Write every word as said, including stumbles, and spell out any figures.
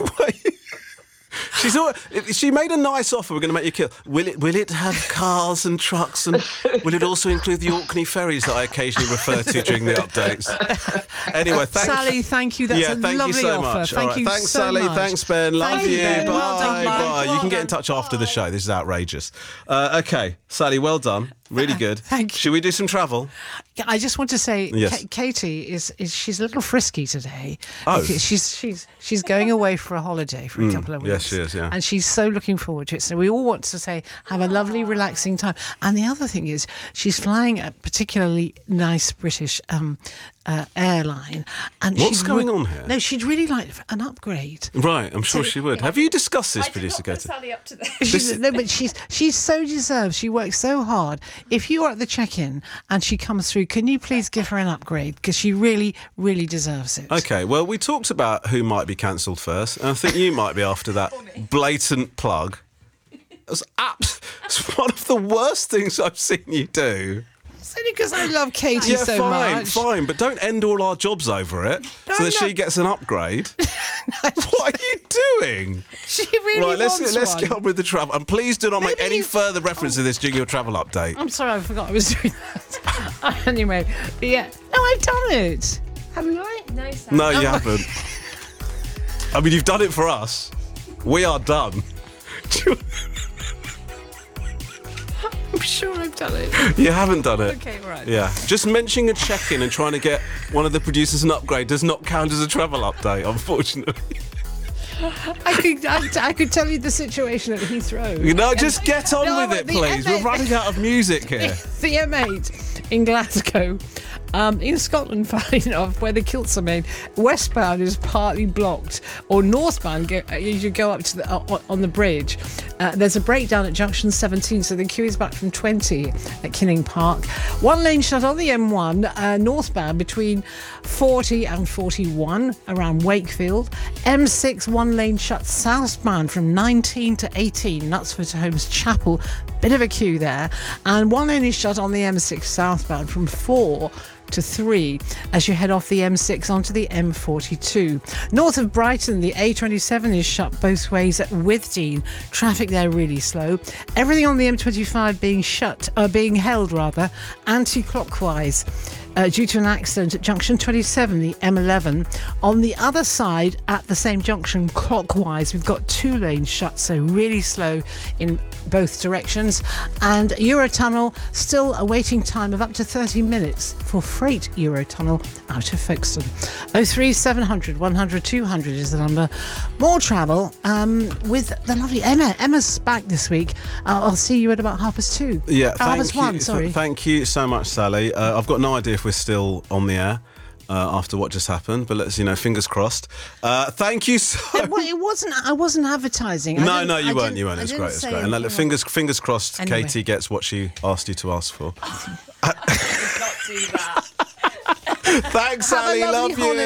She's all, she made a nice offer. We're going to make you kill. Will it? Will it have cars and trucks, and will it also include the Orkney ferries that I occasionally refer to during the updates? Anyway, thank Sally, you. thank you. That's yeah, a thank lovely you so offer. much. Thank right. you Thanks, so Sally. much. Thanks, Ben. Love Thank you. you, Ben. Bye. Well done, Bye. Mike. You Well can get in done. touch after the show. This is outrageous. Uh, okay, Sally. Well done. Really good. Thank you. Should we do some travel? I just want to say, Yes. Ka- Katie is, is she's a little frisky today. Oh. Because she's she's she's going away for a holiday for a couple of weeks. yes, she is, yeah. And she's so looking forward to it. So we all want to say, have a lovely, relaxing time. And the other thing is, she's flying a particularly nice British um, uh, airline. And What's she'd going re- on here? No, she'd really like an upgrade. Right, I'm sure So- she would. Have you discussed this, I did producer not put Katie? Sally up to this. She's, no, but she's she's so deserved. She works so hard. If you are at the check-in and she comes through, can you please give her an upgrade? Because she really, really deserves it. Okay, well, we talked about who might be cancelled first, and I think you might be after that blatant plug. It's, abs- it's one of the worst things I've seen you do. It's only because I love Katie Yeah, so fine, much. fine, but don't end all our jobs over it No, so that no. she gets an upgrade. What are you doing? She really Right, let's wants let's one. get on with the travel, and please do not make Maybe any you- further reference to this during your travel update. I'm sorry, I forgot I was doing that. Anyway, but yeah. No, I've done it. Haven't I? No, Sally. No, you haven't. I mean, you've done it for us. We are done. I'm sure I've done it. You haven't done it. Okay, right. Yeah. Just mentioning a check-in and trying to get one of the producers an upgrade does not count as a travel update, unfortunately. I could, I, I could tell you the situation at Heathrow. You know, just get on No, with it, the please. M We're eight running out of music here. The M eight in Glasgow, um, in Scotland, funny enough, where the kilts are made, westbound is partly blocked, or northbound, go, you should go up to the, uh, on the bridge. Uh, there's a breakdown at junction seventeen, so the queue is back from twenty at Kinning Park. One lane shut on the M one, uh, northbound between forty and forty-one around Wakefield. M six, one lane shut southbound from nineteen to eighteen, Knutsford to Holmes Chapel. Bit of a queue there. And one lane is shut on the M six southbound from four to three as you head off the M six onto the M forty-two. North of Brighton, the A twenty-seven is shut both ways at Withdean. Traffic there really slow. Everything on the M twenty-five being shut, uh, being held rather, anti-clockwise. Uh, due to an accident at junction twenty-seven, the M eleven. On the other side, at the same junction, clockwise, we've got two lanes shut, so really slow in both directions. And Eurotunnel, still a waiting time of up to thirty minutes for freight Eurotunnel out of Folkestone. oh three seven hundred, one hundred, two hundred is the number. More travel um, with the lovely Emma. Emma's back this week. Uh, I'll see you at about half past two. Yeah, half thank past you. one, sorry. Th- thank you so much, Sally. Uh, I've got no idea if we're still on the air uh, after what just happened, but let's, you know, fingers crossed. Uh, thank you so It, wa- it wasn't. I wasn't advertising. I No, didn't- no, you I weren't. didn't- You weren't. I It's didn't great. It's say great. And anything uh, fingers, fingers crossed, Anyway. Katie gets what she asked you to ask for. Not do that. Thanks, Have a Sally. lovely Love you. holiday.